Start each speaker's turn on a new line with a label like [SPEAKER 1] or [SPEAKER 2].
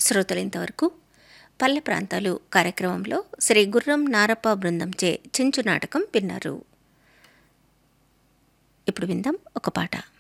[SPEAKER 1] శ్రోతలు ఇంతవరకు పల్లె ప్రాంతాలు కార్యక్రమంలో శ్రీ గుర్రం నారప్ప బృందంచే చించు నాటకం విన్నారు. ఇప్పుడు విందాం ఒక పాట.